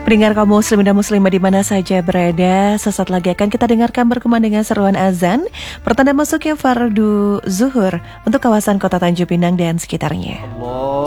Pendengar kaum muslim dan muslimah di mana saja berada, sesaat lagi akan kita dengarkan berkumandang dengan seruan azan pertanda masuknya fardu zuhur untuk kawasan Kota Tanjung Pinang dan sekitarnya.